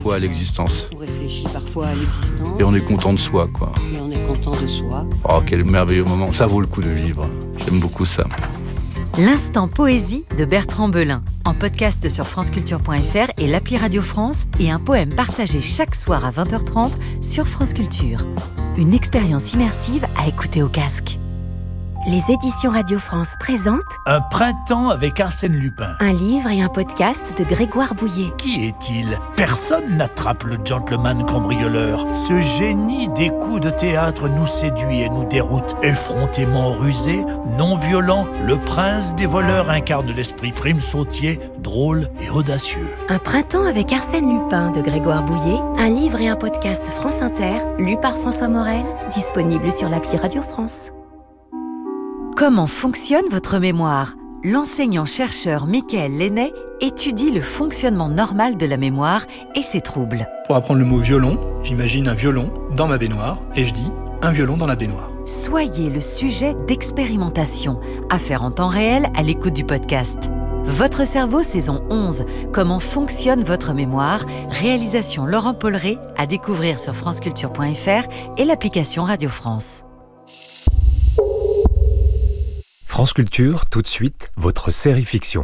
À l'existence. On réfléchit parfois à l'existence. Et on est content de soi, quoi. Et on est content de soi. Oh, quel merveilleux moment. Ça vaut le coup de vivre. J'aime beaucoup ça. L'instant poésie de Bertrand Belin, en podcast sur franceculture.fr et l'appli Radio France, et un poème partagé chaque soir à 20h30 sur France Culture. Une expérience immersive à écouter au casque. Les éditions Radio France présentent Un printemps avec Arsène Lupin. un livre et un podcast de Grégoire Bouillet. Qui est-il ? Personne n'attrape le gentleman cambrioleur. Ce génie des coups de théâtre nous séduit et nous déroute. Effrontément rusé, non violent, le prince des voleurs incarne l'esprit prime sautier, drôle et audacieux. Un printemps avec Arsène Lupin de Grégoire Bouillet, un livre et un podcast France Inter, lu par François Morel, disponible sur l'appli Radio France. Comment fonctionne votre mémoire ? L'enseignant-chercheur Mickaël Lenné étudie le fonctionnement normal de la mémoire et ses troubles. Pour apprendre le mot violon, j'imagine un violon dans ma baignoire et je dis un violon dans la baignoire. Soyez le sujet d'expérimentation, à faire en temps réel à l'écoute du podcast. Votre cerveau, saison 11. Comment fonctionne votre mémoire ? Réalisation Laurent Polleret, à découvrir sur franceculture.fr et l'application Radio France. France Culture, tout de suite, votre série fiction.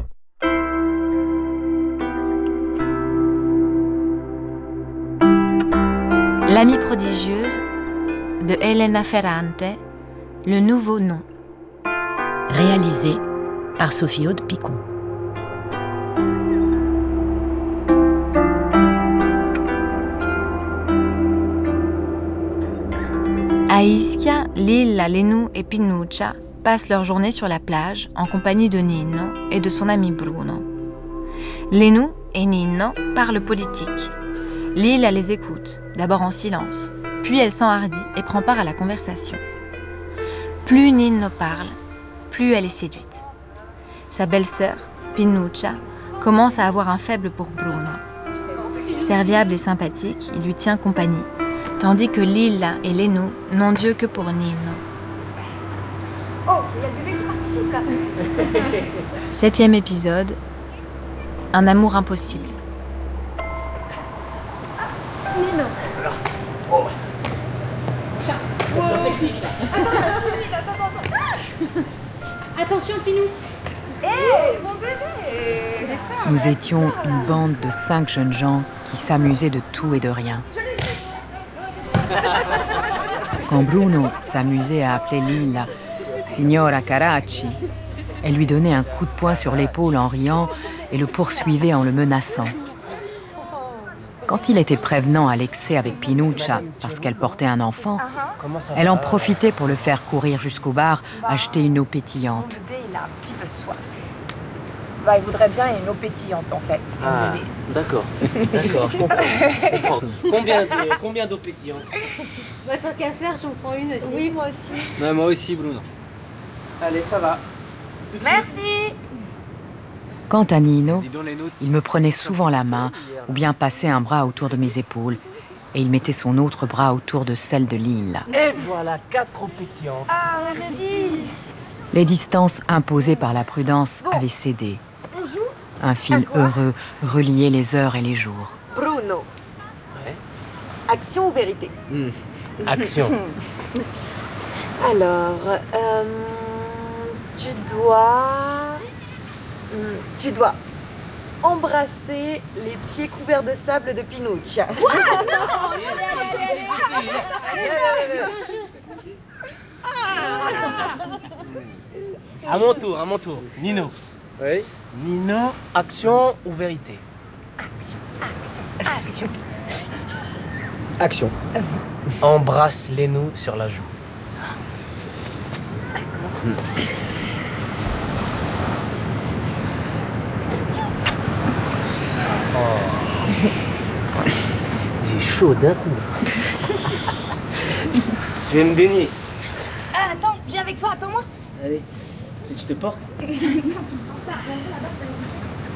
L'amie prodigieuse de Elena Ferrante, le nouveau nom. Réalisé par Sophie Aude Picon. À Ischia, Lilla, Lenù et Pinuccia passent leur journée sur la plage en compagnie de Nino et de son ami Bruno. Lenù et Nino parlent politique. Lilla les écoute, d'abord en silence, puis elle s'enhardit et prend part à la conversation. Plus Nino parle, plus elle est séduite. Sa belle-sœur, Pinuccia, commence à avoir un faible pour Bruno. Serviable et sympathique, il lui tient compagnie, tandis que Lilla et Lenù n'ont Dieu que pour Nino. Oh, il y a le bébé qui participe là. 7e épisode, un amour impossible. Nino. Oh. Wow. Technique là. Attends. Attention, Pinou. Hé, mon bébé. Nous étions une bande de 5 jeunes gens qui s'amusaient de tout et de rien. Quand Bruno s'amusait à appeler Lilla Signora Caracci, elle lui donnait un coup de poing sur l'épaule en riant et le poursuivait en le menaçant. Quand il était prévenant à l'excès avec Pinuccia parce qu'elle portait un enfant, elle en profitait pour le faire courir jusqu'au bar acheter une eau pétillante. Mon bébé, il a un petit peu soif. Il voudrait bien une eau pétillante en fait. Ah, d'accord, je comprends. Combien d'eau pétillante ? Tant qu'à faire, j'en prends une aussi. Oui, moi aussi. Ouais, moi aussi, Bruno. Allez, ça va. Merci. Quant à Nino, il me prenait souvent la main ou bien passait un bras autour de mes épaules et il mettait son autre bras autour de celle de Lilla. Et voilà, 4 eaux pétillantes. Ah, merci. Les distances imposées par la prudence avaient cédé. Un fil heureux reliait les heures et les jours. Bruno. Ouais. Action ou vérité ? Action. Alors, tu dois embrasser les pieds couverts de sable de Pinuccia. À mon tour. Nino. Oui. Nino, action ou vérité ? Action. Embrasse Lenù sur la joue. J'ai chaud d'un coup. Je vais me baigner. Ah, attends, viens avec toi, attends-moi. Allez, je te porte. Non, tu me portes pas, viens là-bas.